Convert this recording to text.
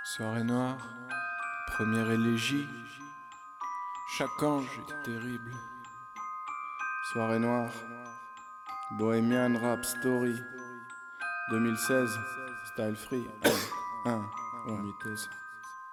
Soirée noire, première élégie. Chaque ange est terrible. Soirée noire, Bohemian Rap Story 2016, Style Free 1, 1,